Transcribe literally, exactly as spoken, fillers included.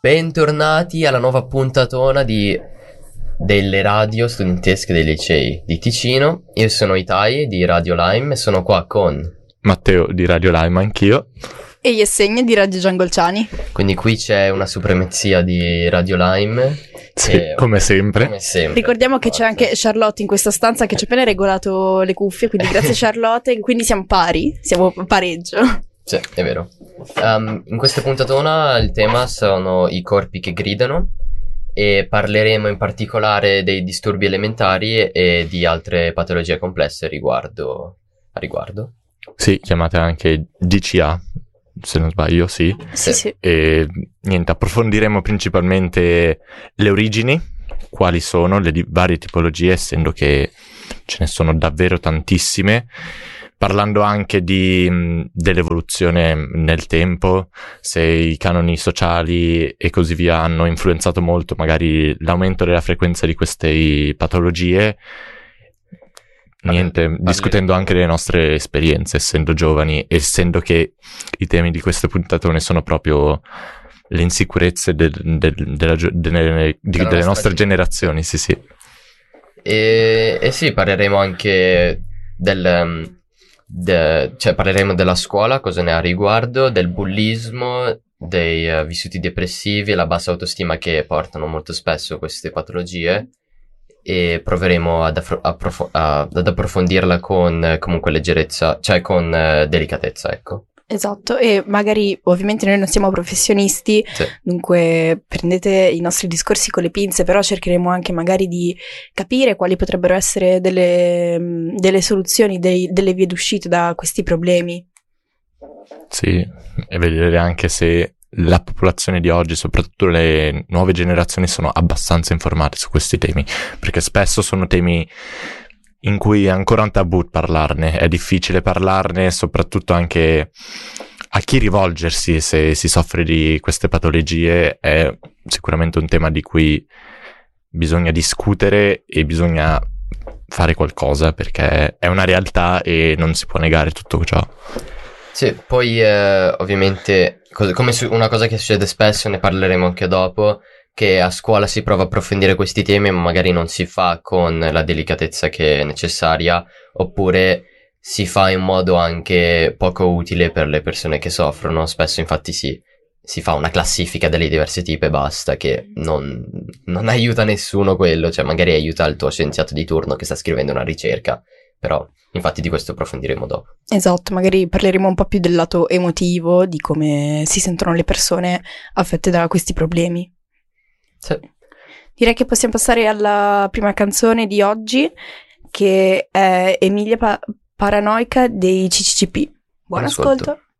Bentornati alla nuova puntatona di delle radio studentesche dei licei di Ticino. Io sono Itai di Radio Lime e sono qua con Matteo di Radio Lime, anch'io. E Yesenia di Radio Giangolciani. Quindi qui c'è una supremazia di Radio Lime. Sì, e, come sempre. Come sempre. Ricordiamo che c'è anche Charlotte in questa stanza che ci ha appena regolato le cuffie, quindi grazie Charlotte, quindi siamo pari, siamo pareggio. Sì, è vero. Um, in questa puntatona il tema sono i corpi che gridano e parleremo in particolare dei disturbi elementari e di altre patologie complesse riguardo a riguardo. Sì, chiamate anche D C A, se non sbaglio, sì. Sì, sì. E niente, approfondiremo principalmente le origini, quali sono le di- varie tipologie, essendo che ce ne sono davvero tantissime. Parlando anche di mh, dell'evoluzione nel tempo, se i canoni sociali e così via hanno influenzato molto magari l'aumento della frequenza di queste patologie. Niente, Parli. discutendo anche delle nostre esperienze, essendo giovani, essendo che i temi di queste puntatone sono proprio le insicurezze del, del, della, delle, di, delle nostre gente. generazioni, sì sì. E, e sì, parleremo anche del... De, cioè parleremo della scuola, cosa ne ha riguardo, del bullismo, dei uh, vissuti depressivi e la bassa autostima che portano molto spesso queste patologie, e proveremo ad, affro- approf- a, ad approfondirla con uh, comunque leggerezza, cioè con uh, delicatezza, ecco. Esatto, e magari ovviamente noi non siamo professionisti, sì. Dunque prendete i nostri discorsi con le pinze, però cercheremo anche magari di capire quali potrebbero essere delle, delle soluzioni, dei, delle vie d'uscita da questi problemi. Sì, e vedere anche se la popolazione di oggi, soprattutto le nuove generazioni, sono abbastanza informate su questi temi, perché spesso sono temi in cui è ancora un tabù parlarne, è difficile parlarne, soprattutto anche a chi rivolgersi se si soffre di queste patologie. È sicuramente un tema di cui bisogna discutere e bisogna fare qualcosa, perché è una realtà e non si può negare tutto ciò. Sì, poi eh, ovviamente co- come su- una cosa che succede spesso, ne parleremo anche dopo, che a scuola si prova a approfondire questi temi ma magari non si fa con la delicatezza che è necessaria, oppure si fa in modo anche poco utile per le persone che soffrono. Spesso infatti si, si fa una classifica delle diverse tipi e basta, che non, non aiuta nessuno quello, cioè magari aiuta il tuo scienziato di turno che sta scrivendo una ricerca, però infatti di questo approfondiremo dopo. Esatto, magari parleremo un po' più del lato emotivo, di come si sentono le persone affette da questi problemi. Sì. Direi che possiamo passare alla prima canzone di oggi, che è Emilia pa- Paranoica dei C C C P. Buon, Buon ascolto. ascolto.